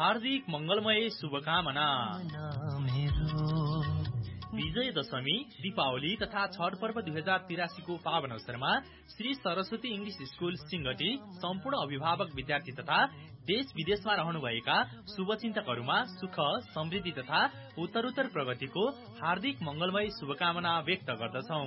हार्दिक मंगलमय शुभकामना। विजय दशमी, दीपावली तथा छठ पर्व 2083 को पावन अवसरमा श्री सरस्वती इंग्लिश स्कूल सिंगटी सम्पूर्ण अभिभावक विद्यार्थी तथा देश विदेशमा रहनुभएका शुभचिन्तकहरूमा सुख समृद्धि तथा उत्तरोत्तर प्रगतिको हार्दिक मंगलमय शुभकामना व्यक्त गर्दछौ।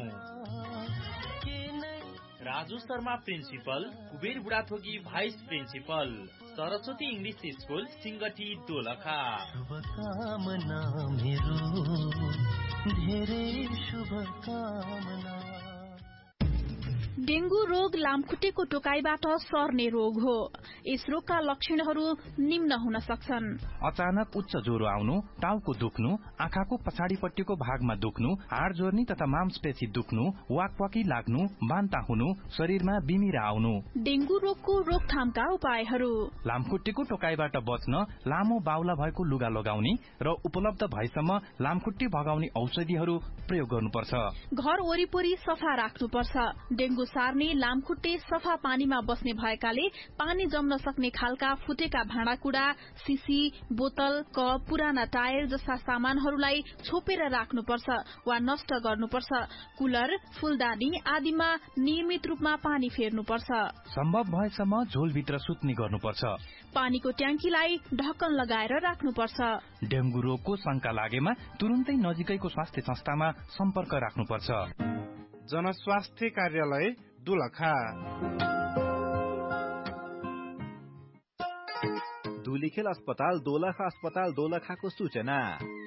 Raju Sharma principal, Kuber Budhathoki vice principal, Saraswati English school Singati Dolakha. शुभकामना मेरो, धेरै शुभकामना। डेंगू रोग लामखुट्टेको टोकाइबाट सर्ने रोग हो। यस रोगका लक्षणहरू निम्न हुन सक्छन्: अचानक उच्च ज्वरो आउनु, टाउको दुख्नु, आँखाको पछाडिपट्टिको भागमा दुख्नु, हाड जोर्नी तथा मांसपेशी दुख्नु, वाकवाकी लाग्नु, बान्ता हुनु, शरीरमा बिमिरा आउनु। डेंगू रोगको रोकथामका उपायहरू: लामखुट्टेको टोकाइबाट बच्न लामो बाहुला भएको लुगा लगाउने र उपलब्ध भएसम्म लामखुट्टे भगाउने औषधिहरू प्रयोग गर्नुपर्छ। घर वरिपरि सफा राख्नुपर्छ। डेंगू सार्ने लामखुट्टे सफा पानीमा बस्ने भएकाले पानी जम्न सक्ने खालका फुटेका भाँडाकुड़ा, सिसी, बोतल, कप, पुराना टायर जस्ता सामानहरूलाई छोपेर राख्नुपर्छ वा नष्ट गर्नुपर्छ। कुलर, फूलदानी आदिमा नियमित रूपमा पानी फेर्नुपर्छ। सम्भव भएसम्म झोलभित्र सुत्ने गर्नुपर्छ। पानीको ट्याङ्कीलाई ढक्कन लगाएर राख्नुपर्छ। डेंगू रोगको शंका लागेमा तुरुन्तै नजिकैको स्वास्थ्य संस्थामा सम्पर्क राख्नुपर्छ। जनस्वास्थ्य कार्यालय दोलखा। धुलीखेल अस्पताल दोलखा अस्पताल दोलखाको सूचना।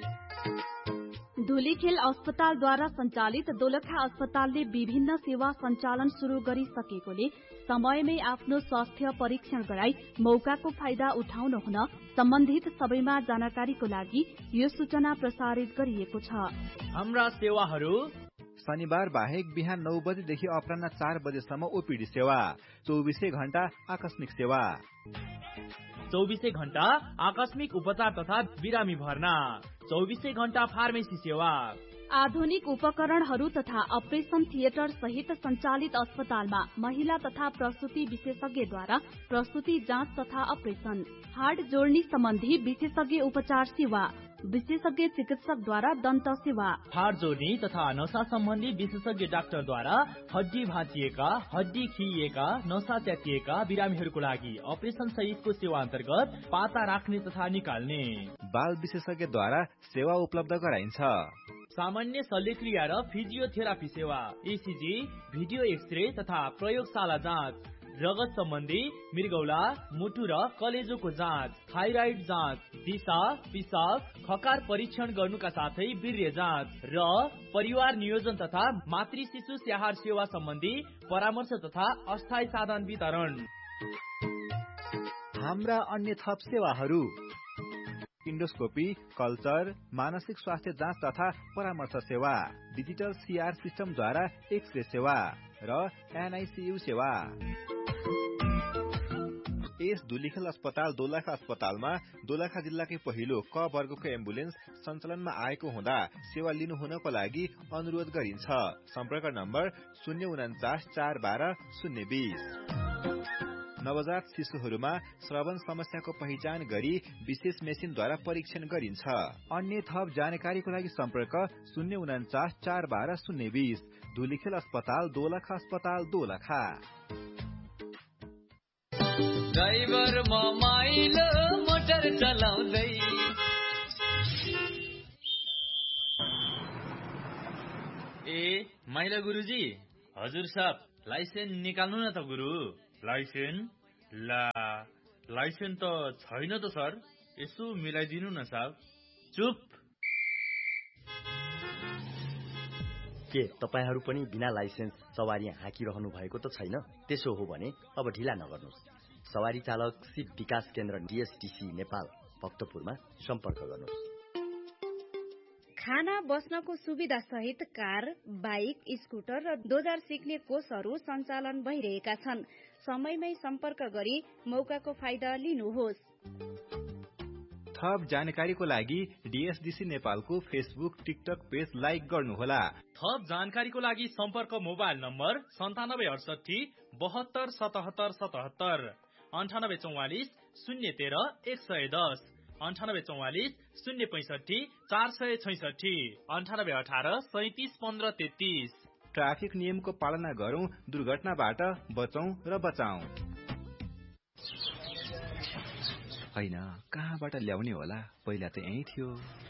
धुलीखेल अस्पतालद्वारा सञ्चालित दोलखा अस्पतालले विभिन्न सेवा सञ्चालन शुरू गरिसकेकोले समयमै आफ्नो स्वास्थ्य परीक्षण गराई मौकाको फाइदा उठाउनु हुन सम्बन्धित सबैमा जानकारीको लागि यो सूचना प्रसारित गरिएको छ। हाम्रा सेवाहरू: शनिबार बाहेक बिहान 9 बजेदेखि अपराह्न 4 बजेसम्म ओपीडी सेवा, 24 घण्टा आकस्मिक सेवा, 24 घण्टा आकस्मिक उपचार तथा बिरामी भर्ना, 24 घण्टा फार्मेसी सेवा। आधुनिक उपकरणहरू तथा अपरेशन थिएटर सहित सञ्चालित अस्पतालमा महिला तथा प्रसुति विशेषज्ञद्वारा प्रसुति जाँच तथा अपरेशन, हाड जोड्नी सम्बन्धी विशेषज्ञ उपचार सेवा, विशेषज्ञ चिकित्सकद्वारा दन्त सेवा, हाड जोड्नी तथा नसा सम्बन्धी विशेषज्ञ डाक्टरद्वारा हड्डी भाँचिएका, हड्डी खिइएका, नसा च्यातिएका बिरामीहरूको लागि अपरेशन सहितको सेवा अन्तर्गत पाता राख्ने तथा निकाल्ने, बाल विशेषज्ञद्वारा सेवा उपलब्ध गराइन्छ। सामान्य शल्यक्रिया र फिजियोथेरापी सेवा, ईसीजी, भिडियो एक्सरे तथा प्रयोगशाला जाँच, रगत सम्बन्धी मृगौला, मुटु र कलेजोको जाँच, थाइराइड जाँच, दिशा, पिसाब, खकार परीक्षण गर्नुका साथै वीर्य जाँच र परिवार नियोजन तथा मातृ शिशु स्याहार सेवा सम्बन्धी परामर्श तथा अस्थायी साधन वितरण। हाम्रा अन्य थप सेवाहरू: इन्डोस्कोपी, कल्चर, मानसिक स्वास्थ्य जाँच तथा परामर्श सेवा, डिजिटल सीआर सिस्टमद्वारा एक्सरे सेवा र एनआईसीयू सेवा। यस धुलीखेल अस्पताल दोलखा अस्पतालमा दोलखा जिल्लाकै पहिलो क वर्गको एम्बुलेन्स सञ्चालनमा आएको हुँदा सेवा लिनु हुनको लागि अनुरोध गरिन्छ। सम्पर्क नम्बर 049 412 020। नवजात शिशुहरूमा श्रवण समस्याको पहिचान गरी विशेष मेसिनद्वारा परीक्षण गरिन्छ। अन्य थप जानकारीको लागि सम्पर्क 049 412 020। धुलीखेल अस्पताल दोलखा अस्पताल दोलखा। ड्राइभर माइलो मोटर चलाउँदै माइला गुरुजी, हजुर साहब लाइसेन्स निकाल्नु न त गुरु। लाइसेन्स? लाइसेन्स त छैन त सर, यसो मिलाइदिनु न साहब। चुप! के तपाईहरू पनि बिना लाइसेन्स सवारी हाँकिरहनु भएको त छैन? त्यसो हो भने अब ढिला नगर्नुहोस्। सवारी चालक सिप विकास केन्द्र डीएसटीसी नेपाल भक्तपुरमा सम्पर्क गर्नुहोस्। खाना बस्नको सुविधा सहित कार, बाइक, स्कुटर र दोजार सिक्ने कोर्सहरू सञ्चालन भइरहेका छन्। समयमै सम्पर्क गरी मौकाको फाइदा लिनुहोस्। थप जानकारीको लागि डीएसडीसी नेपालको फेसबुक, टिकटक पेज लाइक गर्नुहोला। थप जानकारीको लागि सम्पर्क मोबाइल नम्बर 9768 72 77 77, 9844 013 110। 9844 065 466 9818 37 15 33। ट्राफिक नियमको पालना गरौं, दुर्घटनाबाट बचौं र बचाऊ। हैन, कहाँबाट ल्याउने होला? पहिला त यही थियो।